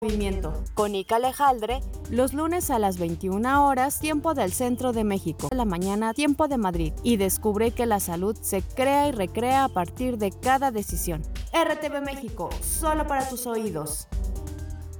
Movimiento con Ica Alejandre, los lunes a las 21 horas, tiempo del centro de México, de la mañana, tiempo de Madrid, y descubre que la salud se crea y recrea a partir de cada decisión. RTV México, solo para tus oídos.